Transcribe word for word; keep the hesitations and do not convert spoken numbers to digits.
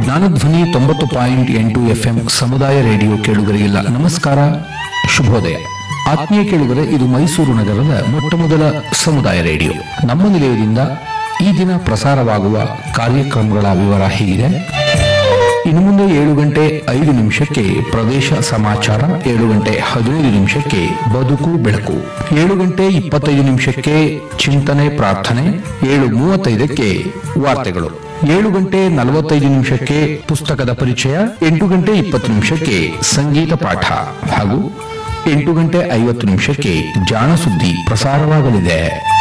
ಜ್ಞಾನಧ್ವನಿ ತೊಂಬತ್ತು ಪಾಯಿಂಟ್ ಎಂಟು ಎಫ್ಎಂ ಸಮುದಾಯ ರೇಡಿಯೋ ಕೇಳುಗರಿಗೆಲ್ಲ ನಮಸ್ಕಾರ, ಶುಭೋದಯ. ಆತ್ಮೀಯ ಕೇಳುಗರೆ, ಇದು ಮೈಸೂರು ನಗರದ ಮೊಟ್ಟ ಮೊದಲ ಸಮುದಾಯ ರೇಡಿಯೋ. ನಮ್ಮ ನಿಲಯದಿಂದ ಈ ದಿನ ಪ್ರಸಾರವಾಗುವ ಕಾರ್ಯಕ್ರಮಗಳ ವಿವರ ಹೀಗಿದೆ. ಇನ್ನು ಮುಂದೆ ಏಳು ಗಂಟೆ ಐದು ನಿಮಿಷಕ್ಕೆ ಪ್ರದೇಶ ಸಮಾಚಾರ, ಏಳು ಗಂಟೆ ಹದಿನೈದು ನಿಮಿಷಕ್ಕೆ ಬದುಕು ಬೆಳಕು, ಏಳು ಗಂಟೆ ಇಪ್ಪತ್ತೈದು ನಿಮಿಷಕ್ಕೆ ಚಿಂತನೆ ಪ್ರಾರ್ಥನೆ, ಏಳು ಮೂವತ್ತೈದಕ್ಕೆ ವಾರ್ತೆಗಳು, ಏಳು ಗಂಟೆ ನಲವತ್ತೈದು ನಿಮಿಷಕ್ಕೆ ಪುಸ್ತಕದ ಪರಿಚಯ, ಎಂಟು ಗಂಟೆ ಇಪ್ಪತ್ತು ನಿಮಿಷಕ್ಕೆ ಸಂಗೀತ ಪಾಠ ಹಾಗೂ ಎಂಟು ಗಂಟೆ ಐವತ್ತು ನಿಮಿಷಕ್ಕೆ ಜಾಣ ಸುದ್ದಿ ಪ್ರಸಾರವಾಗಲಿದೆ.